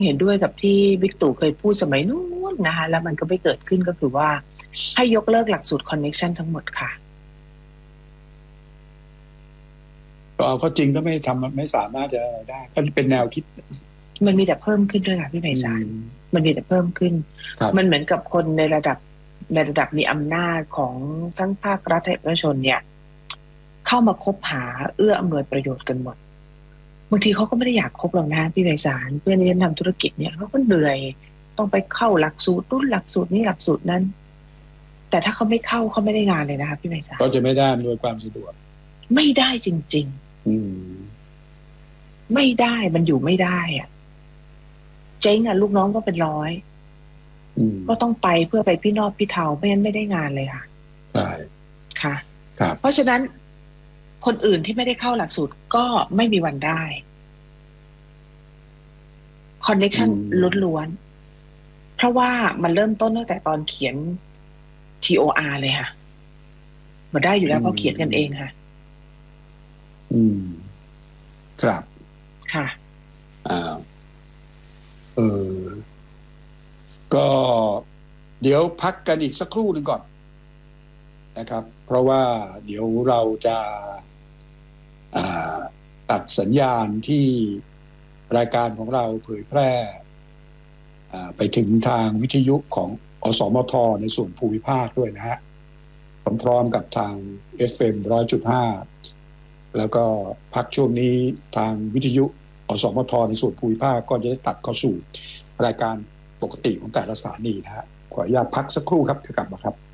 เห็นด้วยกับที่บิ๊กตู่เคยพูดสมัยนู้นนะคะแล้วมันก็ไม่เกิดขึ้นก็คือว่าให้ยกเลิกหลักสูตรคอนเนคชันทั้งหมดค่ะก็เอาเข้าจริงก็ไม่ทำไม่สามารถจะได้ก็เป็นแนวคิดมันมีแต่เพิ่มขึ้นด้วยค่ะพี่ไพศาลมันมีแต่เพิ่มขึ้นมันเหมือนกับคนในระดับมีอำนาจของทั้งภาครัฐและเอกชนเนี่ยเข้ามาคบหาเอื้ออำนวยประโยชน์กันหมดบางทีเขาก็ไม่ได้อยากคบหรอกนะพี่ไพศาลเพื่อนที่ทำธุรกิจเนี่ยเขาก็เหนื่อยต้องไปเข้าหลักสูตรรุ่นหลักสูตรนี้หลักสูตรนั้นแต่ถ้าเขาไม่เข้าเขาไม่ได้งานเลยนะคะพี่ไพศาลก็จะไม่ได้อำนวยความสะดวกไม่ได้จริงๆไม่ได้มันอยู่ไม่ได้อะเจ๊งอ่ะลูกน้องก็เป็นร้อยก็ต้องไปเพื่อไปพี่นอบพี่เทาไม่งั้นไม่ได้งานเลยค่ะใช่ค่ะเพราะฉะนั้นคนอื่นที่ไม่ได้เข้าหลักสูตรก็ไม่มีวันได้คอนเนคชั่นล้วนๆเพราะว่ามันเริ่มต้นตั้งแต่ตอนเขียน TOR เลยค่ะมาได้อยู่แล้วเพราะเขียนกันเองค่ะครับค่ะก็เดี๋ยวพักกันอีกสักครู่หนึ่งก่อนนะครับเพราะว่าเดี๋ยวเราจะตัดสัญญาณที่รายการของเราเผยแพร่ไปถึงทางวิทยุของอสมทในส่วนภูมิภาคด้วยนะฮะพร้อมกับทาง FM 100.5 แล้วก็พักช่วงนี้ทางวิทยุอสมทในส่วนภูมิภาคก็จะได้ตัดเข้าสู่รายการปกติของแต่ละสถานีนะฮะขออนุญาตพักสักครู่ครับเดี๋ยวกลับมาครับ